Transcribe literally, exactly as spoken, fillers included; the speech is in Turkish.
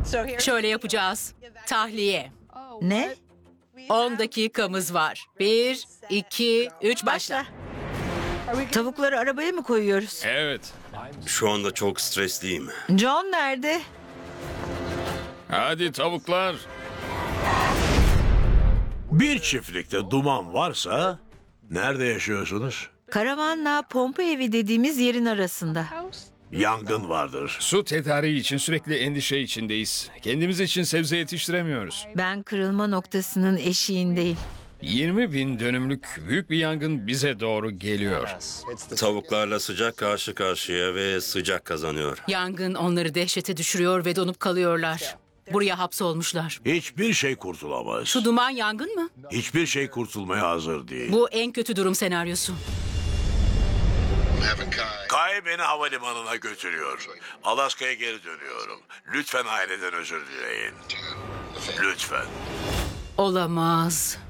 Şöyle yapacağız. Tahliye. Ne? on dakikamız var. Bir, iki, üç başla. Tavukları arabaya mı koyuyoruz? Evet. Şu anda çok stresliyim. John nerede? Hadi tavuklar. Bir çiftlikte duman varsa nerede yaşıyorsunuz? Karavanla pompa evi dediğimiz yerin arasında. Yangın vardır. Su tedariği için sürekli endişe içindeyiz. Kendimiz için sebze yetiştiremiyoruz. Ben kırılma noktasının eşiğindeyim. yirmi bin dönümlük büyük bir yangın bize doğru geliyor. Tavuklarla sıcak karşı karşıya ve sıcak kazanıyor. Yangın onları dehşete düşürüyor ve donup kalıyorlar. Buraya hapsolmuşlar. Hiçbir şey kurtulamaz. Şu duman yangın mı? Hiçbir şey kurtulmaya hazır değil. Bu en kötü durum senaryosu. Kay beni havalimanına götürüyor. Alaska'ya geri dönüyorum. Lütfen aileden özür dileyin. Lütfen. Olamaz.